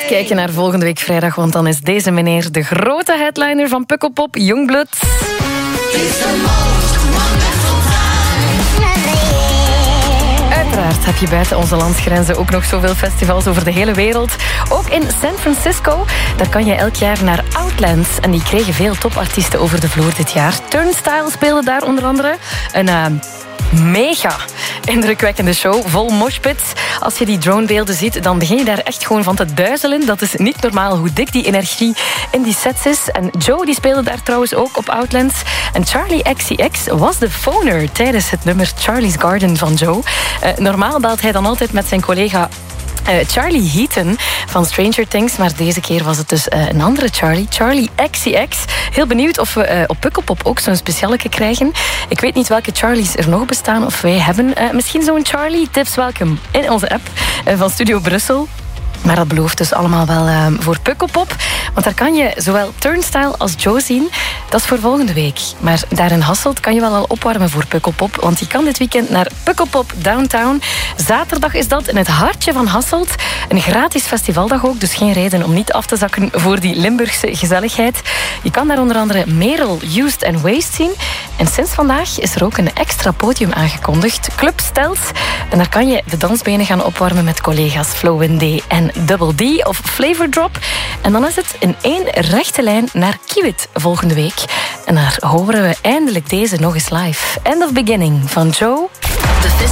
Uitkijken naar volgende week vrijdag, want dan is deze meneer de grote headliner van Pukkelpop, Youngblood. Uiteraard heb je buiten onze landsgrenzen ook nog zoveel festivals over de hele wereld. Ook in San Francisco, daar kan je elk jaar naar Outlands. En die kregen veel topartiesten over de vloer dit jaar. Turnstile speelde daar onder andere. Een mega indrukwekkende show, vol moshpits. Als je die dronebeelden ziet, dan begin je daar echt gewoon van te duizelen. Dat is niet normaal hoe dik die energie in die sets is. En Joe die speelde daar trouwens ook op Outlands. En Charlie XCX was de phoner tijdens het nummer Charlie's Garden van Joe. Normaal belt hij dan altijd met zijn collega Charlie Heaton van Stranger Things, maar deze keer was het dus een andere Charlie XCX. Heel benieuwd of we op Pukkelpop ook zo'n specialeke krijgen. Ik weet niet welke Charlies er nog bestaan of wij hebben misschien zo'n Charlie. Tips welkom in onze app van Studio Brussel. Maar dat belooft dus allemaal wel voor Pukkelpop. Want daar kan je zowel Turnstile als Joe zien. Dat is voor volgende week. Maar daar in Hasselt kan je wel al opwarmen voor Pukkelpop. Want je kan dit weekend naar Pukkelpop Downtown. Zaterdag is dat in het hartje van Hasselt. Een gratis festivaldag ook. Dus geen reden om niet af te zakken voor die Limburgse gezelligheid. Je kan daar onder andere Merel, Used and Waste zien. En sinds vandaag is er ook een extra podium aangekondigd. Club Stels. En daar kan je de dansbenen gaan opwarmen met collega's Flow D en Double D of Flavor Drop. En dan is het in één rechte lijn naar Kiewit volgende week. En daar horen we eindelijk deze nog eens live. End of Beginning van Joe.